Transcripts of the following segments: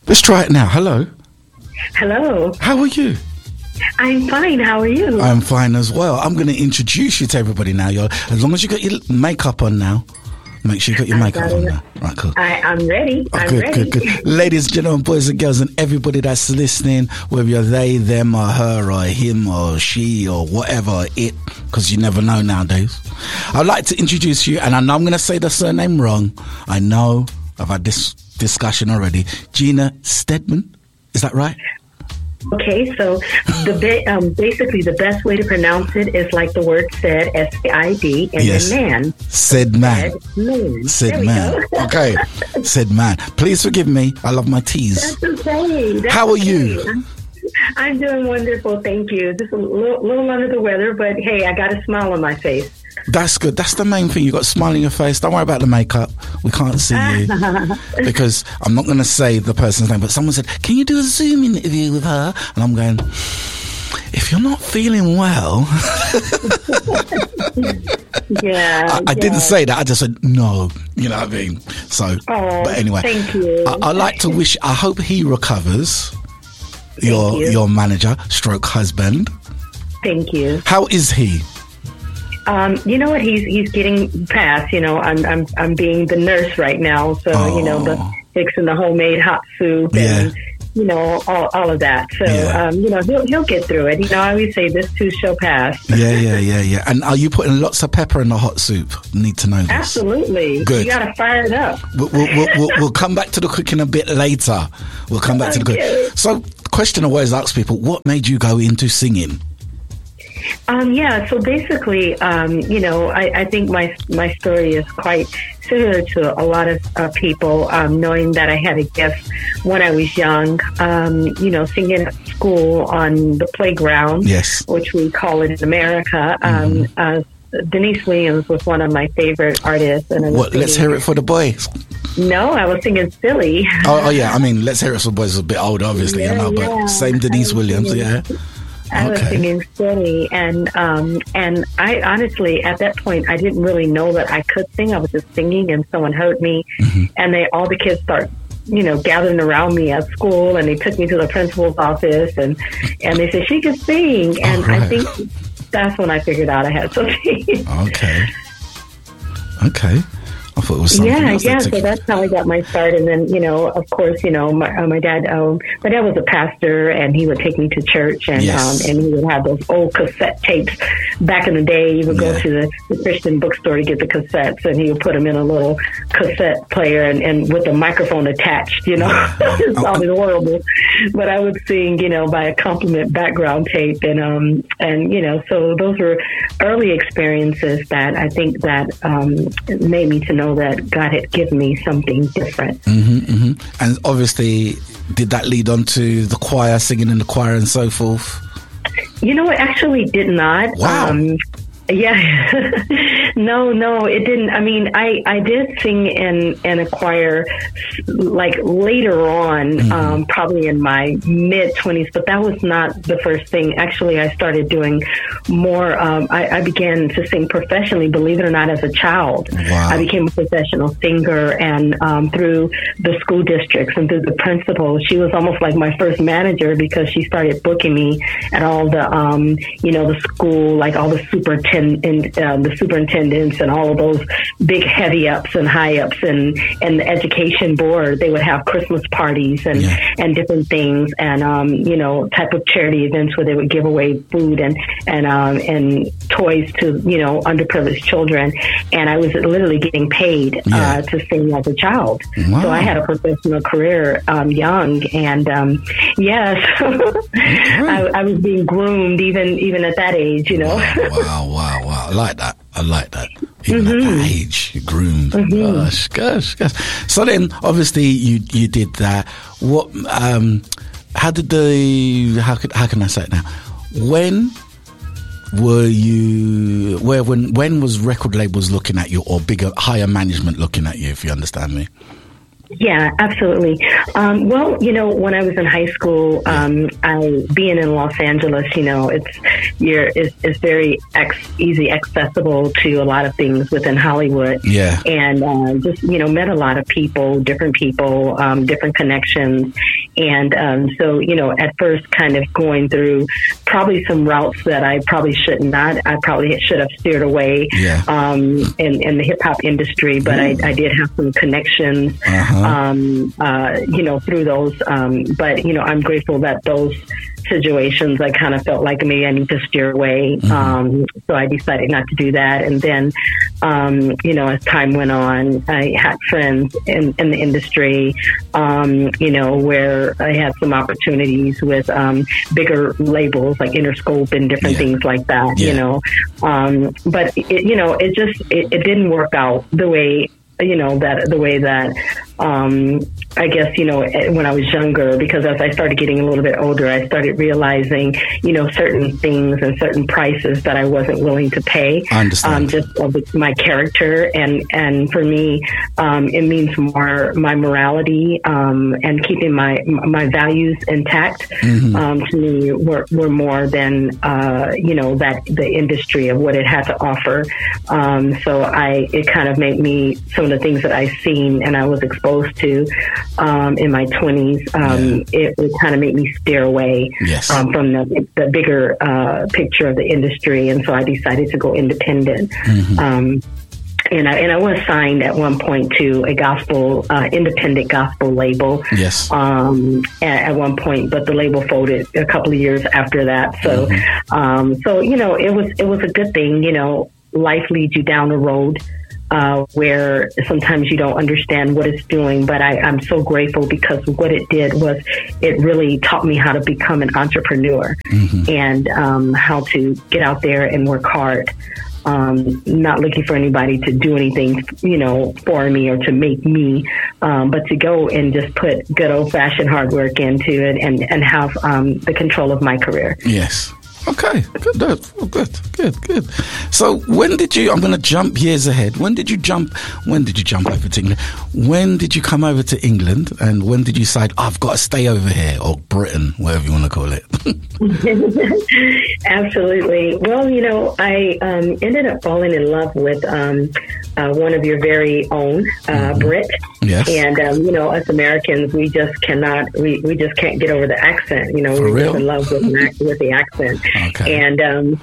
Let's try it now. Hello. Hello. How are you? I'm fine. How are you? I'm fine as well. I'm going to introduce you to everybody now. As long as you got your makeup on now. Make sure you got your makeup on now. Right, cool. I'm ready. Oh, good. Ladies, gentlemen, boys and girls, and everybody that's listening, whether you're they, them, or her, or him, or she, or whatever, it, because you never know nowadays. I'd like to introduce you, and I know I'm going to say the surname wrong. I know I've had this discussion already. Gina Stedman, is that right? Okay, so basically the best way to pronounce it is like the word said, S-A-I-D, and yes. then man. Said man. Said man. Okay, said man. Please forgive me. I love my teas. That's okay. How are you? I'm doing wonderful, thank you. Just a little under the weather, but hey, I got a smile on my face. That's good. That's the main thing. You got a smile on your face. Don't worry about the makeup. We can't see you because I'm not going to say the person's name. But someone said, "Can you do a Zoom interview with her?" And I'm going, "If you're not feeling well." I didn't say that. I just said no. You know what I mean? So, but anyway, thank you. I like to wish. I hope he recovers. Your manager, stroke husband. Thank you. How is he? You know what? He's getting past. You know, I'm being the nurse right now, so you know, the fixing the homemade hot soup and you know all of that. So you know, he'll get through it. You know, I always say this too shall pass. Yeah. And are you putting lots of pepper in the hot soup? Need to know this. Absolutely. Good. You got to fire it up. We'll come back to the cooking a bit later. We'll come back to the cooking. So, the question I always ask people: what made you go into singing? So basically, you know, I think my story is quite similar to a lot of people, knowing that I had a gift when I was young, you know, singing at school on the playground, which we call it in America. Denise Williams was one of my favorite artists. And let's hear it for the boys. No, I was singing Silly. Oh, yeah. I mean, Let's Hear It for the Boys is a bit older, obviously, but same Denise Williams, I was singing Silly, and I honestly, at that point, I didn't really know that I could sing. I was just singing, and someone heard me, and all the kids start, you know, gathering around me at school, and they took me to the principal's office, and they said she could sing, and I think that's when I figured out I had something. Okay. I thought it was something else. So that's how I got my start. And then, you know, of course, you know, my dad was a pastor, and he would take me to church, and and he would have those old cassette tapes. Back in the day, you would go to the Christian bookstore to get the cassettes, and he would put them in a little cassette player and with the microphone attached, you know. It's always horrible. But I would sing, you know, by accompaniment background tape, and you know, so those were early experiences that I think that made me to know that God had given me something different. And obviously, did that lead on to the choir, singing in the choir and so forth? You know, it actually did not. Wow. No, it didn't. I mean, I did sing in a choir like later on, probably in my mid-20s, but that was not the first thing. Actually, I started doing more. I began to sing professionally, believe it or not, as a child. Wow. I became a professional singer, and through the school districts and through the principal, she was almost like my first manager, because she started booking me at all the, you know, the school, like all the superintendents and all of those big heavy ups and high ups, and the education board. They would have Christmas parties and different things, and you know, type of charity events where they would give away food and toys to, you know, underprivileged children. And I was literally getting paid to sing as a child. Wow. So I had a professional career young, and I was being groomed even at that age, you know. Wow. I like that. Even at that age, you're groomed. Gosh. So then, obviously, you did that. What? How can I say it now? When were you? When was record labels looking at you, or bigger, higher management looking at you? If you understand me. Yeah, absolutely. Well, when I was in high school, being in Los Angeles, it's very easy accessible to a lot of things within Hollywood. Yeah. And just, met a lot of people, different connections. And so, at first kind of going through probably some routes that I probably should not. I probably should have steered away in the hip hop industry, but I did have some connections. Through those. But, I'm grateful that those situations, I kind of felt like maybe I need to steer away. So I decided not to do that. And then, as time went on, I had friends in the industry, where I had some opportunities with bigger labels like Interscope and different things like that, But, it didn't work out the way that I guess, when I was younger, because as I started getting a little bit older, I started realizing, certain things and certain prices that I wasn't willing to pay. I understand. Just of my character. And for me, it means more my morality, and keeping my values intact, to me were more than, that the industry of what it had to offer. So it kind of made me, some of the things that I seen and I was exposed to, in my 20s, it kind of made me steer away from the bigger picture of the industry, and so I decided to go independent. And I was signed at one point to a gospel, independent gospel label. Yes. At one point, but the label folded a couple of years after that. So, it was a good thing. Life leads you down a road where sometimes you don't understand what it's doing, but I'm so grateful because what it did was it really taught me how to become an entrepreneur and how to get out there and work hard. Not looking for anybody to do anything, for me or to make me, but to go and just put good old fashioned hard work into it and have the control of my career. Yes. Okay, good. So when did you, I'm going to jump years ahead. When did you jump over to England? When did you come over to England? And when did you decide, I've got to stay over here, or Britain, whatever you want to call it? Absolutely. Well, I ended up falling in love with one of your very own, Brit. Yes. And, us Americans, we just can't get over the accent. We're just in love with the accent. Okay. And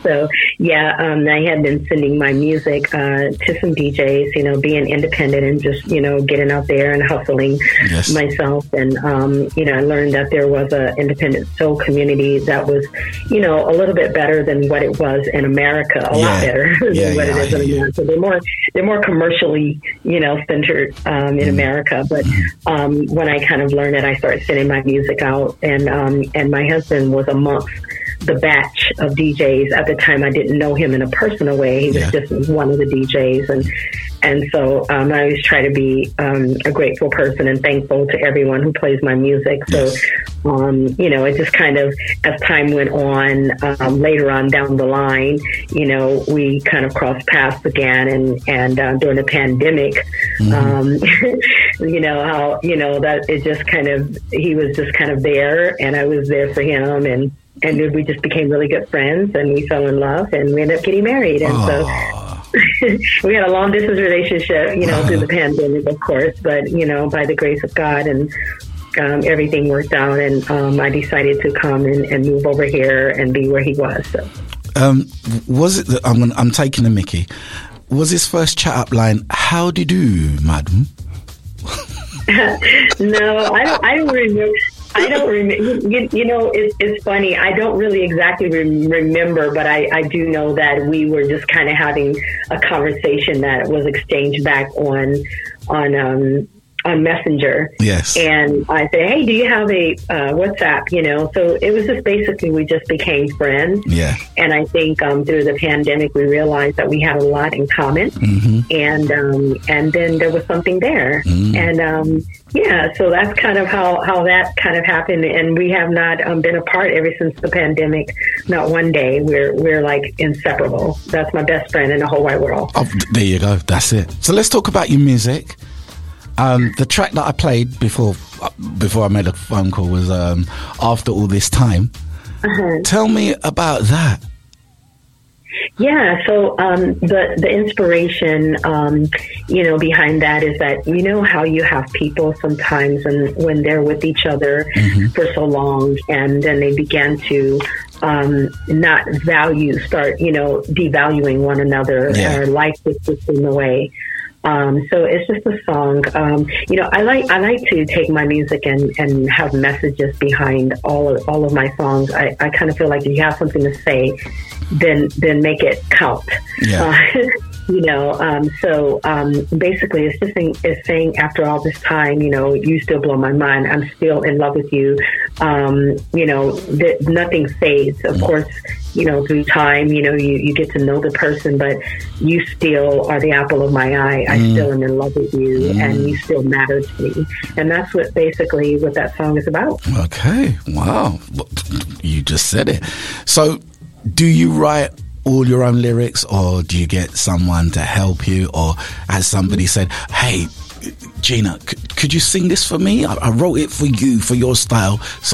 I had been sending my music to some DJs, being independent and just, getting out there and hustling myself. And, I learned that there was an independent soul community that was, a little bit better than what it was in America, a lot better than what it is in America. They're more commercially, centered in America. But when I kind of learned it, I started sending my music out, and my husband was amongst the batch of DJs. At the time, I didn't know him in a personal way. He was just one of the DJs. And so I always try to be a grateful person and thankful to everyone who plays my music. So, it just kind of, as time went on, later on down the line, we kind of crossed paths again. And during the pandemic, that it just kind of, he was just kind of there and I was there for him. And we just became really good friends and we fell in love and we ended up getting married. And so we had a long distance relationship, through the pandemic, of course, but, by the grace of God and everything worked out. And I decided to come and move over here and be where he was. So. Was it, I'm taking a Mickey, was his first chat up line, how do you do, madam? No, I don't remember. I don't remember. It's funny. I don't really exactly remember, but I do know that we were just kind of having a conversation that was exchanged back on Messenger. Yes. And I said, hey, do you have a WhatsApp? So it was just basically we just became friends. Yeah. And I think through the pandemic, we realized that we had a lot in common. And then there was something there. And so that's kind of how that kind of happened. And we have not been apart ever since the pandemic. Not one day. We're like inseparable. That's my best friend in the whole wide world. Oh, there you go. That's it. So let's talk about your music. The track that I played before I made a phone call was After All This Time. Tell me about that. Yeah, so the inspiration, behind that is that, how you have people sometimes and when they're with each other for so long and then they began to not start devaluing one another, or life is just in the way. So it's just a song. I like to take my music and have messages behind all of my songs. I kind of feel like if you have something to say, then make it count. Yeah. Basically it's saying after all this time, you still blow my mind. I'm still in love with you. Nothing fades. Of course, through time, you get to know the person, but you still are the apple of my eye. I still am in love with you and you still matter to me. And that's what that song is about. Okay. Wow. You just said it. So do you write all your own lyrics, or do you get someone to help you, or has somebody said, hey, Gina, could you sing this for me? I wrote it for you, for your style. So,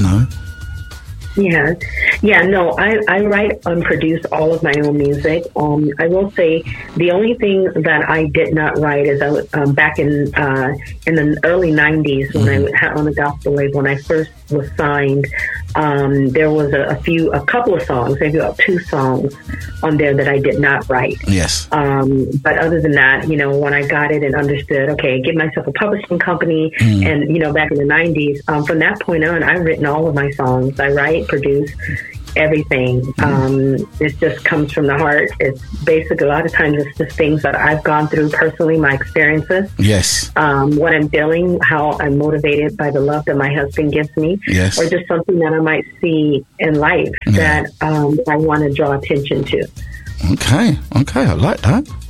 Yeah, no, I write and produce all of my own music. I will say the only thing that I did not write is back in the early 90s when I had on the gospel wave, when I first was signed, there was a couple of songs, maybe about 2 songs on there that I did not write. Yes. But other than that, when I got it and understood, okay, give myself a publishing company, and back in the 90s, from that point on, I've written all of my songs. I write, produce, everything. It just comes from the heart. It's basically, a lot of times it's just things that I've gone through personally, my experiences. Yes. What I'm feeling, how I'm motivated by the love that my husband gives me. Yes. Or just something that I might see in life that I want to draw attention to. Okay. I like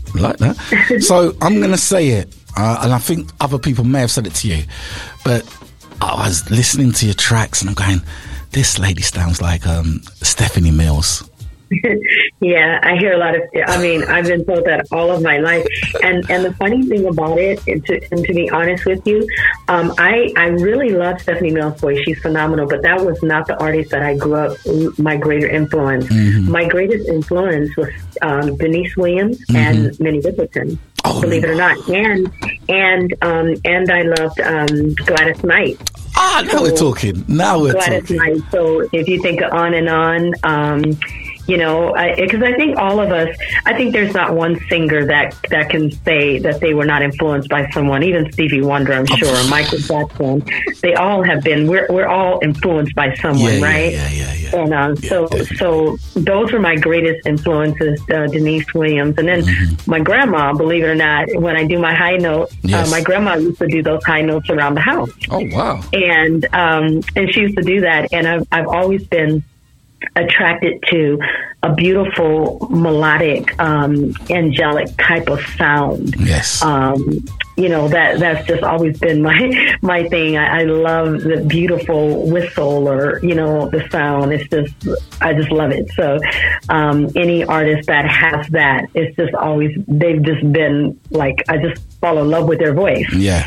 that. So I'm going to say it, and I think other people may have said it to you, but I was listening to your tracks and I'm going, this lady sounds like Stephanie Mills. Yeah, I hear a lot of. I've been told that all of my life, and the funny thing about it, and to be honest with you, I really love Stephanie Mills' voice. She's phenomenal, but that was not the artist that I grew up. My greater influence. My greatest influence was Denise Williams and Minnie Riperton. Oh, believe it or not, and I loved Gladys Knight. Now we're talking. Gladys Knight. So if you think of On and On, because I think all of us, I think there's not one singer that can say that they were not influenced by someone. Even Stevie Wonder, I'm sure, Michael Jackson. They all have been. We're all influenced by someone, right? Yeah. And so those were my greatest influences, Denise Williams, and then my grandma. Believe it or not, when I do my high note, my grandma used to do those high notes around the house. Oh wow! And she used to do that, and I've always been attracted to a beautiful, melodic, angelic type of sound. Yes. That's just always been my thing. I love the beautiful whistle or, the sound. I just love it. So, any artist that has that, it's just always, they've just been like, I just fall in love with their voice. Yeah.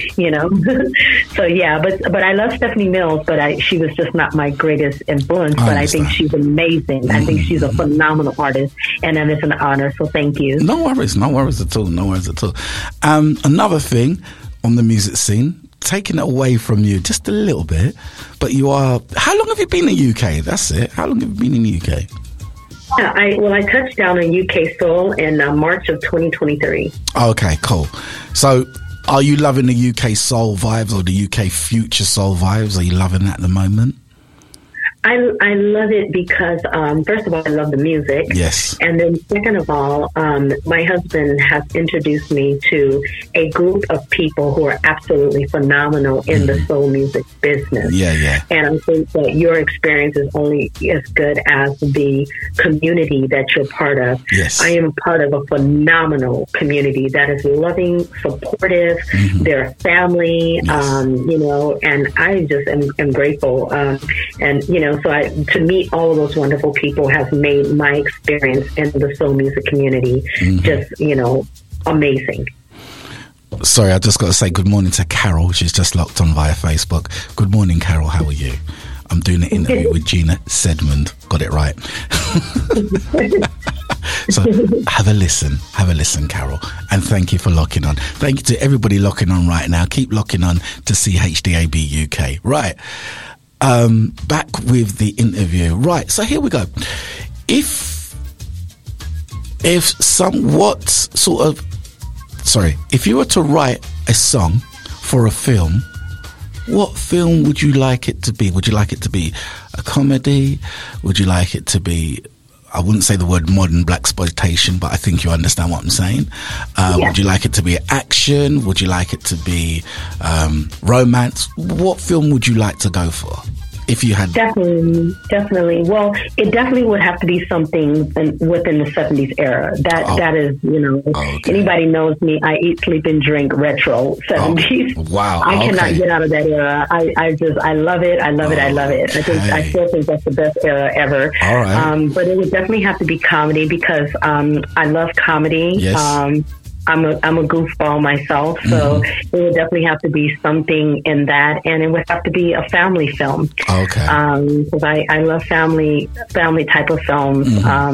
So yeah, but I love Stephanie Mills, but she was just not my greatest influence, but I think she's amazing. I think she's a phenomenal artist, and it's an honor. So thank you. No worries at all. Another thing on the music scene, taking it away from you just a little bit, but how long have you been in the UK? That's it. How long have you been in the UK? Yeah, I touched down in UK Soul in March of 2023. Okay, cool. So are you loving the UK soul vibes or the UK future soul vibes? Are you loving that at the moment? I love it because, first of all, I love the music. Yes. And then second of all, my husband has introduced me to a group of people who are absolutely phenomenal in the soul music business. Yeah. And I think that your experience is only as good as the community that you're part of. Yes. I am part of a phenomenal community that is loving, supportive, they're family, and I just am grateful. So to meet all of those wonderful people has made my experience in the soul music community just, amazing. Sorry, I just got to say good morning to Carol. She's just locked on via Facebook. Good morning, Carol. How are you? I'm doing an interview with Gina Sedmond. Got it right. So have a listen, Carol. And thank you for locking on. Thank you to everybody locking on right now. Keep locking on to CHDAB UK. Right. Back with the interview. Right. So here we go. If you were to write a song for a film, what film would you like it to be? Would you like it to be a comedy? Would you like it to be, I wouldn't say the word modern blaxploitation, but I think you understand what I'm saying. Would you like it to be action? Would you like it to be romance? What film would you like to go for? If you had definitely. Well, it definitely would have to be something within the 70s era. That is, anybody knows me. I eat, sleep, and drink retro 70s. Oh, wow! I cannot get out of that era. I love it. I love it. I still think that's the best era ever. All right. But it would definitely have to be comedy because I love comedy. Yes. I'm a goofball myself, so it would definitely have to be something in that, and it would have to be a family film. Okay. Because I love family type of films.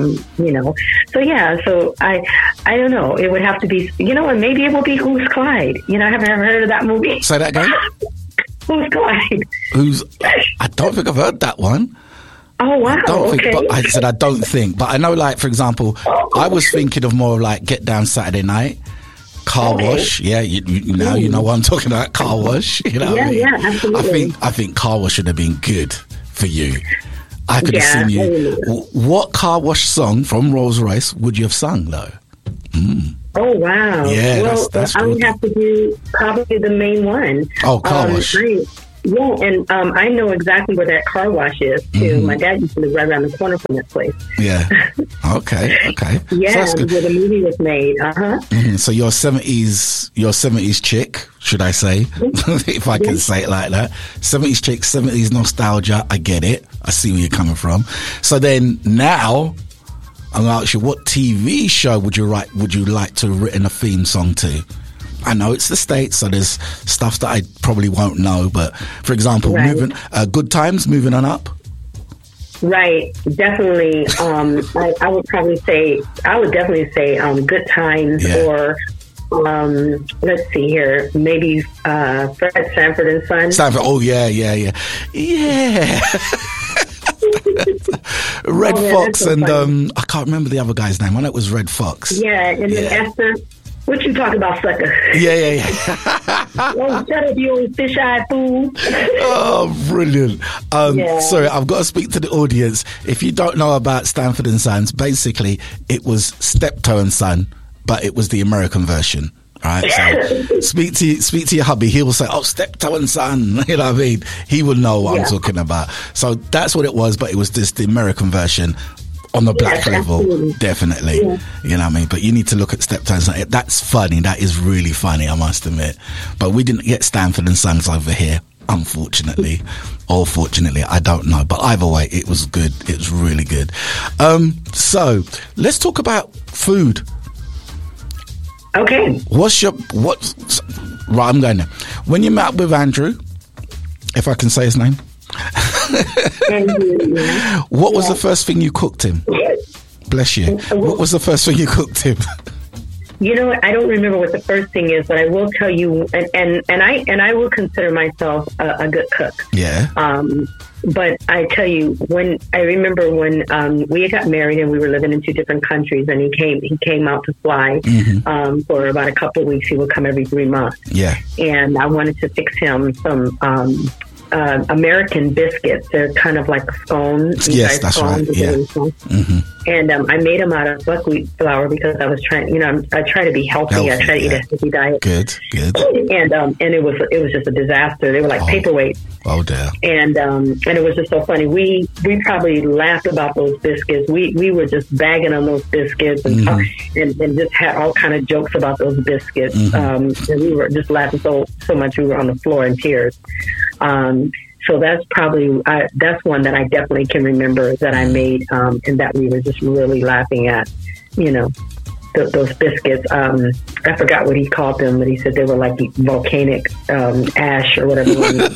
So I don't know. It would have to be, and maybe it will be Who's Clyde. I haven't ever heard of that movie. Say that again. Who's Clyde? I don't think I've heard that one. Oh, wow. I don't think. But I know, like, for example, I was thinking of more like Get Down Saturday Night, Car Wash. Yeah, you know what I'm talking about, Car Wash. You know what I mean? Yeah, absolutely. I think Car Wash would have been good for you. I could have seen you. What Car Wash song from Rolls Royce would you have sung, though? Oh, wow. Yeah, well, that's I would have to do probably the main one. Oh, Car Wash. Yeah, and I know exactly where that car wash is, too. My dad used to live right around the corner from that place. Yeah. Okay. Yeah, so where the movie was made. So you're 70s chick, should I say, if I can say it like that. 70s chick, 70s nostalgia. I get it. I see where you're coming from. So then now, I'm going to ask you, what TV show would you like to have written a theme song to? I know it's the States, so there's stuff that I probably won't know. But for example, Good Times, Moving On Up. Right, definitely. I would definitely say Good Times, or let's see here, maybe Fred Sanford and Son. Sanford. Oh yeah. Red Fox and I can't remember the other guy's name. I know it was Red Fox. Yeah, and then Esther. What you talking about, sucker? Yeah. Oh, shut up, you old fish-eyed fool. Oh, brilliant. Sorry, I've got to speak to the audience. If you don't know about Stanford and Sons, basically it was Steptoe and Son, but it was the American version. Right, so speak to your hubby. He will say, "Oh, Steptoe and Son." You know what I mean? He will know what I'm talking about. So that's what it was, but it was just the American version. On the black level, absolutely. Definitely. Yeah. You know what I mean? But you need to look at Steptoe and Son. That's funny. That is really funny, I must admit. But we didn't get Stanford and Sons over here, unfortunately. Or fortunately, I don't know. But either way, it was good. It was really good. So, let's talk about food. Okay. Right, I'm going there. When you met up with Andrew, if I can say his name. What was the first thing you cooked him? Bless you. What was the first thing you cooked him? You know what? I don't remember what the first thing is, but I will tell you, and I will consider myself a good cook. Yeah. But I tell you, I remember when we got married and we were living in two different countries, and he came out to fly for about a couple of weeks. He would come every 3 months. Yeah. And I wanted to fix him some American biscuits. They're kind of like a scone. Yes, that's right. Yeah. And I made them out of buckwheat flour because I was trying. I try to be healthy. I try to eat a healthy diet. Good. And it was just a disaster. They were like paperweights. Oh dear. And it was just so funny. We probably laughed about those biscuits. We were just bagging on those biscuits and just had all kind of jokes about those biscuits. And we were just laughing so much we were on the floor in tears. So that's probably that's one that I definitely can remember that I made and that we were just really laughing at, those biscuits. I forgot what he called them, but he said they were like volcanic ash or whatever.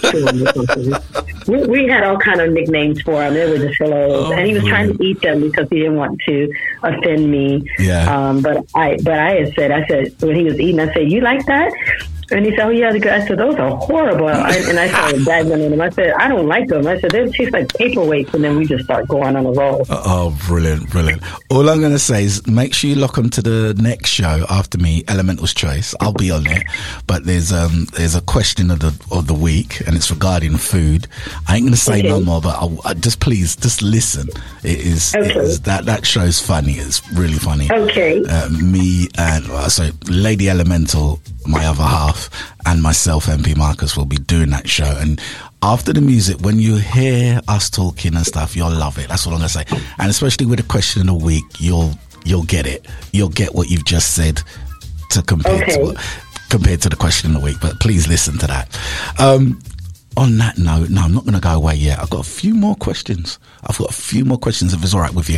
We had all kind of nicknames for them. They were just hilarious, and he was trying to eat them because he didn't want to offend me. Yeah. But I had said when he was eating, I said, "You like that?" And he said, "Oh yeah." I said, "Those are horrible." And I started bagging them. I said, "I don't like them." I said, "They taste like paperweights." And then we just start going on a roll. Oh, brilliant. All I'm going to say is make sure you lock on to the next show after me, Elemental's Choice. I'll be on it. But there's a question of the week, and it's regarding food. I ain't going to say no more, but I just listen. It is that show's funny. It's really funny. Okay. Me and Lady Elemental, my other half, and myself, MP Marcus, will be doing that show. And after the music, when you hear us talking and stuff, you'll love it. That's what I'm going to say. And especially with the question of the week, you'll get it. You'll get what you've just said compared to the question of the week. But please listen to that. On that note, no, I'm not going to go away yet. I've got a few more questions. If it's all right with you.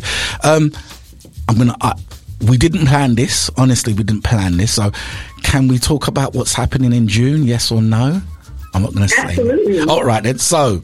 We didn't plan this. Honestly, we didn't plan this. So can we talk about what's happening in June? Yes or no? I'm not going to say. Absolutely. All right, then. So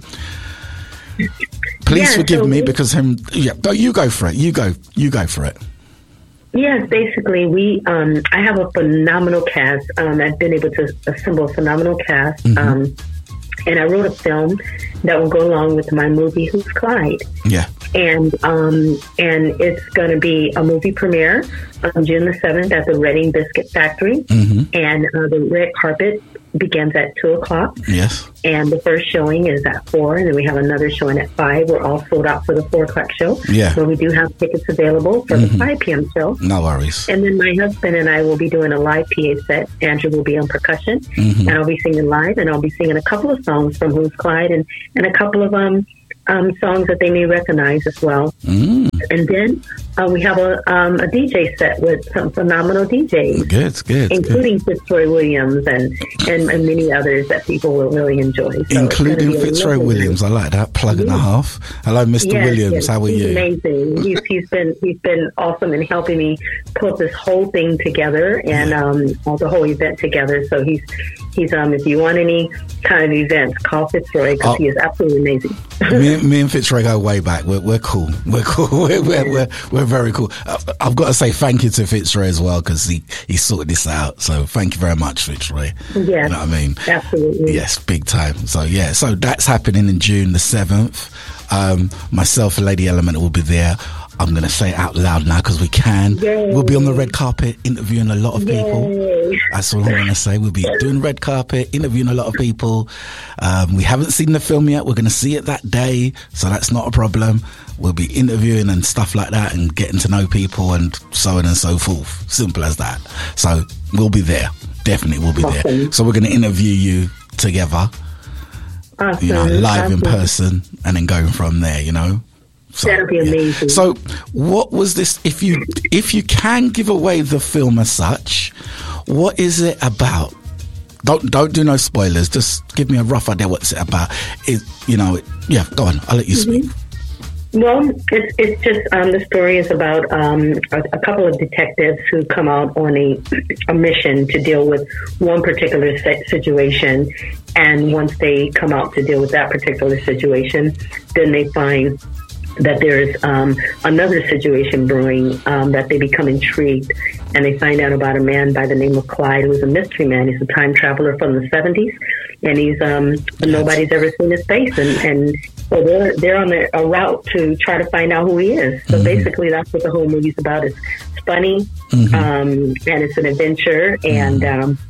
please forgive me because you go for it. You go for it. Yes, basically, I have a phenomenal cast. I've been able to assemble a phenomenal cast. Mm-hmm. And I wrote a film that will go along with my movie, Who's Clyde? Yeah. And it's going to be a movie premiere on June the 7th at the Reading Biscuit Factory. Mm-hmm. And the red carpet begins at 2:00. Yes. And the first showing is at 4, and then we have another showing at 5. We're all sold out for the 4:00 show. Yeah. So we do have tickets available for the 5 p.m. show. No worries. And then my husband and I will be doing a live PA set. Andrew will be on percussion, and I'll be singing live, and I'll be singing a couple of songs from Who's Clyde and a couple of songs that they may recognize as well. Mm. And then we have a DJ set with some phenomenal DJs. Good. Including Fitzroy Williams and many others that people will really enjoy. So including Fitzroy Williams. I like that. Plug and a half. Hello, Mr. Williams. Yes. How are you? Amazing. He's been awesome in helping me put this whole thing together and the whole event together. So he's if you want any kind of events, call Fitzroy because he is absolutely amazing. me and Fitzroy go way back. We're cool. We're very cool. I've got to say thank you to Fitzroy as well because he sorted this out. So thank you very much, Fitzroy. Yes, you know what I mean? Absolutely. Yes, big time. So so that's happening in June the 7th. Myself and Lady Elemental will be there. I'm going to say it out loud now because we can. Yay. We'll be on the red carpet interviewing a lot of people. That's all I'm going to say. We'll be doing red carpet, interviewing a lot of people. We haven't seen the film yet. We're going to see it that day, so that's not a problem. We'll be interviewing and stuff like that and getting to know people and so on and so forth. Simple as that. So we'll be there. Definitely we'll be there. So we're going to interview you together, live in person and then going from there, So, that'll be amazing. So, what was this? If you can give away the film as such, what is it about? Don't do no spoilers. Just give me a rough idea what's it about. Go on. I'll let you speak. Well, it's just the story is about a couple of detectives who come out on a mission to deal with one particular situation, and once they come out to deal with that particular situation, then they find that there's another situation brewing, that they become intrigued, and they find out about a man by the name of Clyde, who's a mystery man. He's a time traveler from the 70s, and he's nobody's ever seen his face, and so they're on a route to try to find out who he is. So basically, that's what the whole movie's about. It's funny, and it's an adventure, and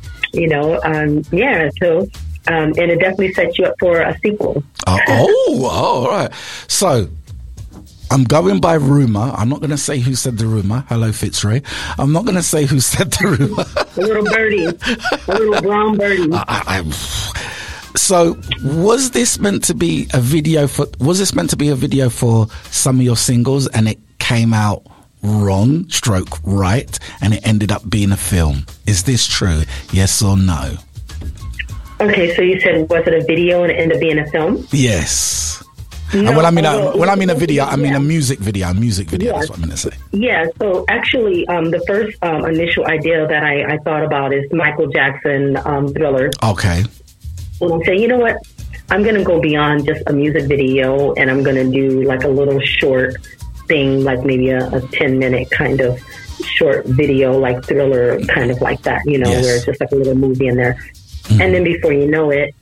and it definitely sets you up for a sequel. All right. So I'm going by rumor. I'm not going to say who said the rumor. Hello, Fitzroy. I'm not going to say who said the rumor. A little birdie, a little brown birdie. So, was this meant to be a video for some of your singles, and it came out wrong, right, and it ended up being a film? Is this true? Yes or no? Okay, so you said, was it a video and it ended up being a film? Yes. And when I mean a video, I mean a music video. That's what I'm going to say. Yeah. So actually, the first initial idea that I thought about is Michael Jackson Thriller. Okay. And I say, you know what? I'm going to go beyond just a music video, and I'm going to do like a little short thing, like maybe a 10-minute kind of short video, like Thriller, kind of like that, where it's just like a little movie in there. Mm-hmm. And then before you know it,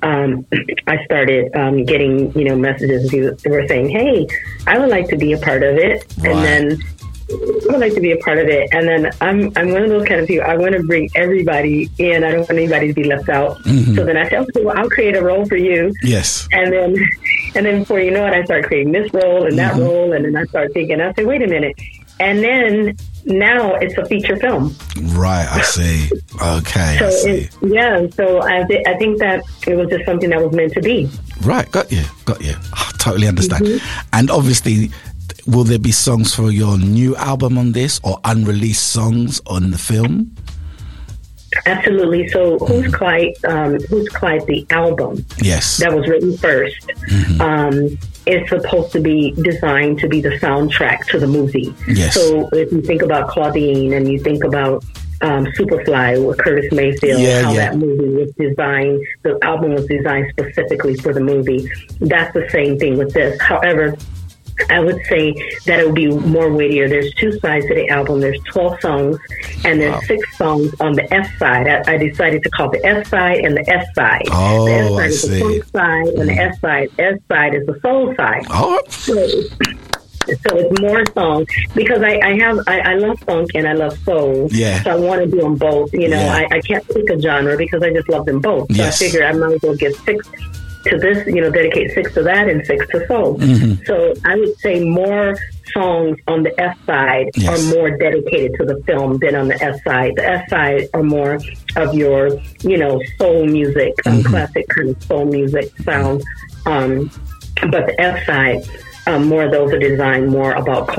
I started getting, messages. They were saying, "Hey, I would like to be a part of it," right. And then I would like to be a part of it. And then I'm one of those kind of people. I want to bring everybody in. I don't want anybody to be left out. Mm-hmm. So then I said, "Okay, well, I'll create a role for you." Yes. And then before you know it, I start creating this role and that role, and then I start thinking, I say, "Wait a minute." And then now it's a feature film. Right, I see. Okay, so I see. So I think that it was just something that was meant to be. Right, got you. I totally understand. Mm-hmm. And obviously, will there be songs for your new album on this, or unreleased songs on the film? Absolutely. So Who's Clyde, the album, yes, that was written first, is supposed to be designed to be the soundtrack to the movie. Yes. So if you think about Claudine and you think about Superfly with Curtis Mayfield, that movie was designed, the album was designed specifically for the movie. That's the same thing with this. However, I would say that it would be more weightier. There's 2 sides to the album. There's 12 songs, and there's 6 songs on the F side. I decided to call the F side and the S side. Oh, the F side I is see. the funk side, and the S side is the soul side. Oh. So it's more songs because I love funk and I love soul. Yeah. So I want to do them both. I can't pick a genre because I just love them both. So yes. I figure I might as well give 6 to this, dedicate 6 to that and 6 to soul. Mm-hmm. So I would say more songs on the F side are more dedicated to the film than on the S side. The S side are more of your, soul music, classic kind of soul music sound. But the F side, more of those are designed more about